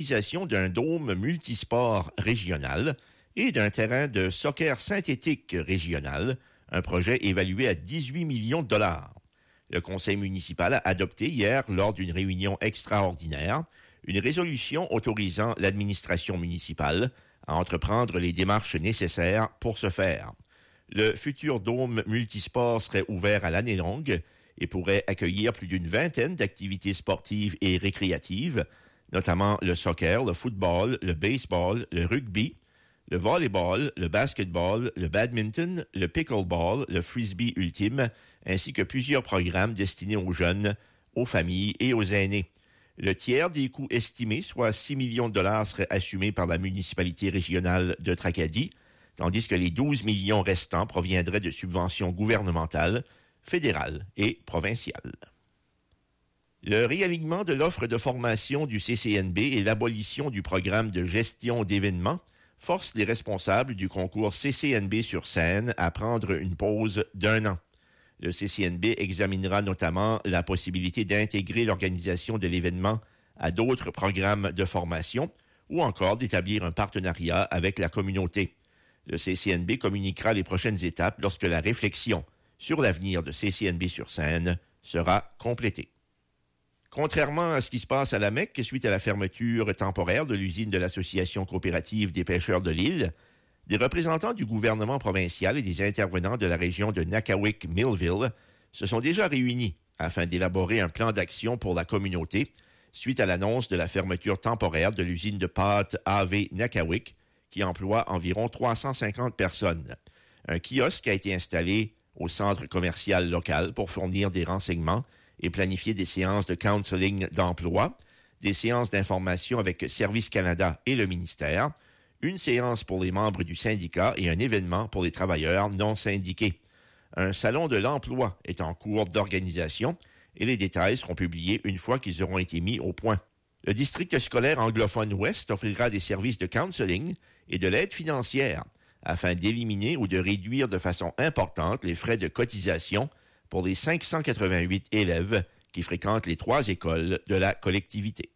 réalisation d'un dôme multisport régional et d'un terrain de soccer synthétique régional, un projet évalué à 18 millions de dollars. Le conseil municipal a adopté hier, lors d'une réunion extraordinaire, une résolution autorisant l'administration municipale à entreprendre les démarches nécessaires pour ce faire. Le futur dôme multisport serait ouvert à l'année longue et pourrait accueillir plus d'une vingtaine d'activités sportives et récréatives, notamment le soccer, le football, le baseball, le rugby, le volleyball, le basketball, le badminton, le pickleball, le frisbee ultime, ainsi que plusieurs programmes destinés aux jeunes, aux familles et aux aînés. Le tiers des coûts estimés, soit 6 millions de dollars, serait assumé par la municipalité régionale de Tracadie, tandis que les 12 millions restants proviendraient de subventions gouvernementales, fédérales et provinciales. Le réalignement de l'offre de formation du CCNB et l'abolition du programme de gestion d'événements force les responsables du concours CCNB sur scène à prendre une pause d'1 an. Le CCNB examinera notamment la possibilité d'intégrer l'organisation de l'événement à d'autres programmes de formation ou encore d'établir un partenariat avec la communauté. Le CCNB communiquera les prochaines étapes lorsque la réflexion sur l'avenir de CCNB sur scène sera complétée. Contrairement à ce qui se passe à la Mecque suite à la fermeture temporaire de l'usine de l'Association coopérative des pêcheurs de l'île, des représentants du gouvernement provincial et des intervenants de la région de Nakawik-Millville se sont déjà réunis afin d'élaborer un plan d'action pour la communauté suite à l'annonce de la fermeture temporaire de l'usine de pâtes AV Nakawik qui emploie environ 350 personnes. Un kiosque a été installé au centre commercial local pour fournir des renseignements et planifier des séances de counseling d'emploi, des séances d'information avec Service Canada et le ministère, une séance pour les membres du syndicat et un événement pour les travailleurs non syndiqués. Un salon de l'emploi est en cours d'organisation et les détails seront publiés une fois qu'ils auront été mis au point. Le district scolaire anglophone Ouest offrira des services de counseling et de l'aide financière afin d'éliminer ou de réduire de façon importante les frais de cotisation pour les 588 élèves qui fréquentent les 3 écoles de la collectivité.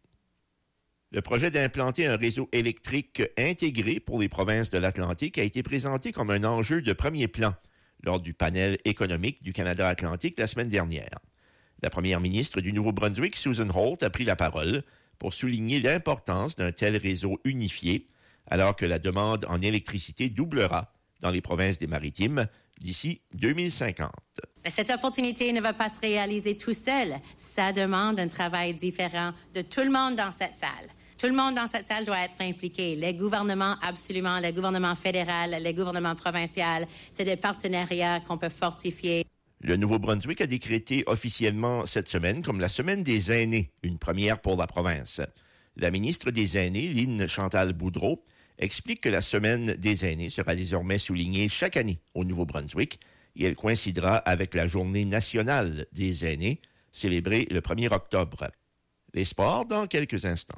Le projet d'implanter un réseau électrique intégré pour les provinces de l'Atlantique a été présenté comme un enjeu de premier plan lors du panel économique du Canada Atlantique la semaine dernière. La première ministre du Nouveau-Brunswick, Susan Holt, a pris la parole pour souligner l'importance d'un tel réseau unifié alors que la demande en électricité doublera dans les provinces des Maritimes d'ici 2050. Mais cette opportunité ne va pas se réaliser tout seul. Ça demande un travail différent de tout le monde dans cette salle. Tout le monde dans cette salle doit être impliqué. Les gouvernements, absolument, les gouvernements fédéraux, les gouvernements provinciaux. C'est des partenariats qu'on peut fortifier. Le Nouveau-Brunswick a décrété officiellement cette semaine comme la Semaine des aînés, une première pour la province. La ministre des Aînés, Lynne Chantal Boudreau, explique que la Semaine des aînés sera désormais soulignée chaque année au Nouveau-Brunswick et elle coïncidera avec la Journée nationale des aînés, célébrée le 1er octobre. Les sports dans quelques instants.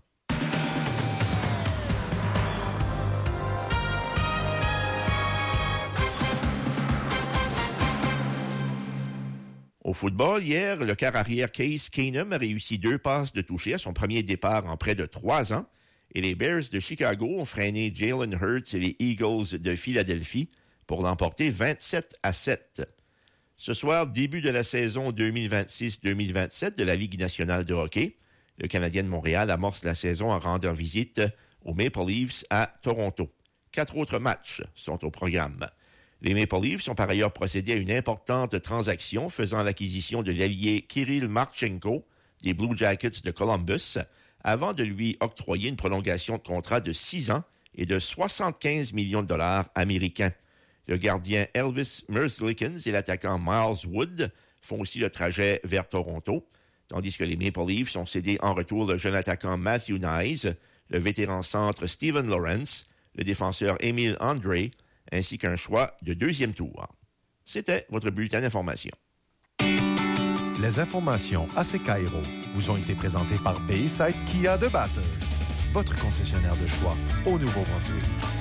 Au football, hier, le quart arrière Case Keenum a réussi 2 passes de toucher à son premier départ en près de 3 ans et les Bears de Chicago ont freiné Jalen Hurts et les Eagles de Philadelphie pour l'emporter 27-7. Ce soir, début de la saison 2026-2027 de la Ligue nationale de hockey. Le Canadien de Montréal amorce la saison en rendant visite aux Maple Leafs à Toronto. 4 autres matchs sont au programme. Les Maple Leafs ont par ailleurs procédé à une importante transaction faisant l'acquisition de l'ailier Kirill Marchenko des Blue Jackets de Columbus avant de lui octroyer une prolongation de contrat de 6 ans et de 75 millions de dollars américains. Le gardien Elvis Merzlikins et l'attaquant Miles Wood font aussi le trajet vers Toronto, tandis que les Maple Leafs ont cédé en retour le jeune attaquant Matthew Knies, le vétéran centre Steven Lawrence, le défenseur Émile André, ainsi qu'un choix de 2e tour. C'était votre bulletin d'information. Les informations à Secairo vous ont été présentées par Bayside Kia de Bathurst, votre concessionnaire de choix au Nouveau-Brunswick.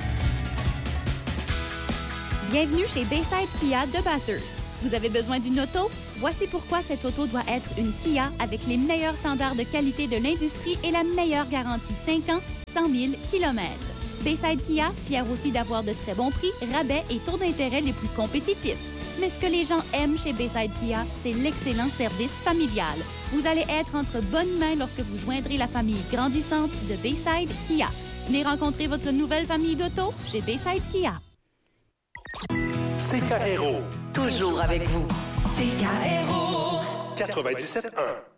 Bienvenue chez Bayside Kia de Bathurst. Vous avez besoin d'une auto? Voici pourquoi cette auto doit être une Kia avec les meilleurs standards de qualité de l'industrie et la meilleure garantie 5 ans, 100 000 km. Bayside Kia, fier aussi d'avoir de très bons prix, rabais et taux d'intérêt les plus compétitifs. Mais ce que les gens aiment chez Bayside Kia, c'est l'excellent service familial. Vous allez être entre bonnes mains lorsque vous joindrez la famille grandissante de Bayside Kia. Venez rencontrer votre nouvelle famille d'auto chez Bayside Kia. CKRO. Toujours avec vous. CKRO 97.1.